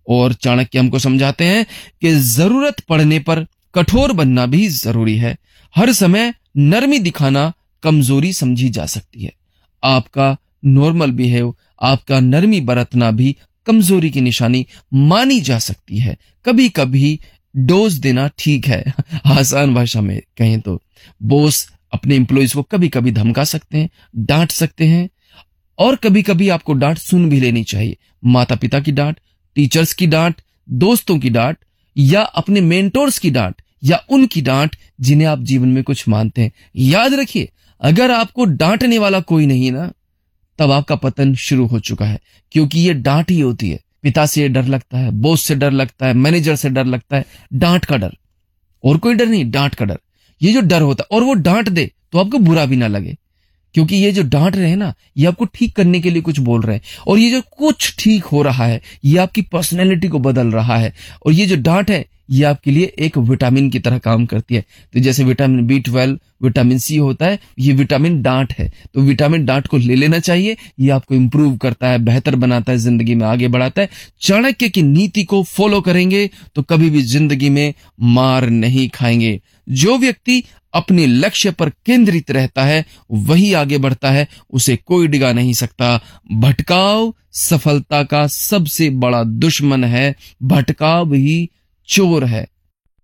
और चाणक्य हमको समझाते हैं कि जरूरत पड़ने पर कठोर बनना भी जरूरी है। हर समय नरमी दिखाना कमजोरी समझी जा सकती है। आपका नॉर्मल बिहेव, आपका नरमी बरतना भी कमजोरी की निशानी मानी जा सकती है। कभी कभी डोज देना ठीक है। आसान भाषा में कहें तो बॉस अपने एम्प्लॉइज को कभी कभी धमका सकते हैं, डांट सकते हैं, और कभी कभी आपको डांट सुन भी लेनी चाहिए। माता पिता की डांट, टीचर्स की डांट, दोस्तों की डांट, या अपने मेंटोर्स की डांट, या उनकी डांट जिन्हें आप जीवन में कुछ मानते हैं। याद रखिए, अगर आपको डांटने वाला कोई नहीं ना, तब आपका पतन शुरू हो चुका है, क्योंकि ये डांट ही होती है। पिता से डर लगता है, बॉस से डर लगता है, मैनेजर से डर लगता है, डांट का डर, और कोई डर नहीं, डांट का डर। ये जो डर होता है, और वो डांट दे तो आपको बुरा भी ना लगे, क्योंकि ये जो डांट रहे हैं ना, ये आपको ठीक करने के लिए कुछ बोल रहे हैं, और ये जो कुछ ठीक हो रहा है, ये आपकी पर्सनैलिटी को बदल रहा है। और ये जो डांट है, ये आपके लिए एक विटामिन की तरह काम करती है। तो जैसे विटामिन B12, विटामिन C होता है, ये विटामिन डांट है। तो विटामिन डांट को ले लेना चाहिए। ये आपको इंप्रूव करता है, बेहतर बनाता है, जिंदगी में आगे बढ़ाता है। चाणक्य की नीति को फॉलो करेंगे तो कभी भी जिंदगी में मार नहीं खाएंगे। जो व्यक्ति अपने लक्ष्य पर केंद्रित रहता है वही आगे बढ़ता है, उसे कोई डिगा नहीं सकता। भटकाव सफलता का सबसे बड़ा दुश्मन है, भटकाव ही चोर है।